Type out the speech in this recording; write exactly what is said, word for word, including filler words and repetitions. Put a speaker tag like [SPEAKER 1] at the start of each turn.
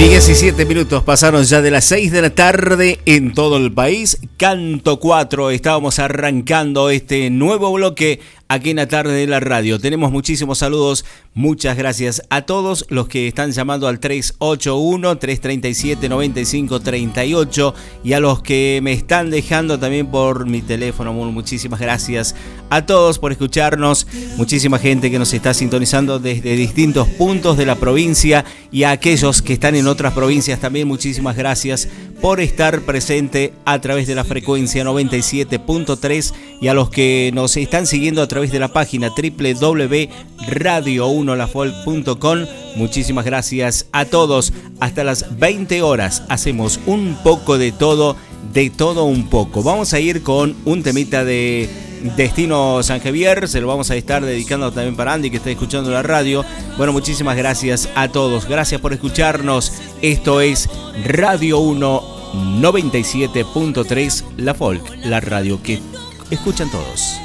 [SPEAKER 1] diecisiete minutos pasaron ya de las seis de la tarde en todo el país. Canto cuatro, estábamos arrancando este nuevo bloque aquí en la tarde de la radio. Tenemos muchísimos saludos, muchas gracias a todos los que están llamando al tres ocho uno, tres tres siete, nueve cinco tres ocho y a los que me están dejando también por mi teléfono. Muchísimas gracias a todos por escucharnos, muchísima gente que nos está sintonizando desde distintos puntos de la provincia y a aquellos que están en otras provincias también muchísimas gracias por estar presente a través de la frecuencia noventa y siete punto tres y a los que nos están siguiendo a través de la página doble u doble u doble u punto radio uno la folk punto com. Muchísimas gracias a todos. Hasta las veinte horas hacemos un poco de todo, de todo un poco. Vamos a ir con un temita de Destino San Javier, se lo vamos a estar dedicando también para Andy que está escuchando la radio. Bueno, muchísimas gracias a todos, gracias por escucharnos. Esto es Radio uno noventa y siete punto tres La Folk, la radio que escuchan todos.